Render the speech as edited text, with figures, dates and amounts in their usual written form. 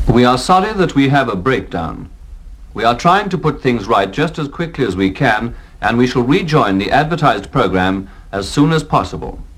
We are sorry that we have a breakdown. We are trying to put things right just as quickly as we can, and we shall rejoin the advertised program as soon as possible.